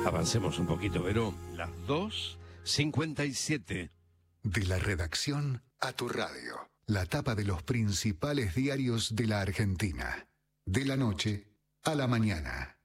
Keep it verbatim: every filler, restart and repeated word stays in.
Avancemos un poquito, Vero. Las dos cincuenta y siete. De la redacción a tu radio. La tapa de los principales diarios de la Argentina. De la noche a la mañana.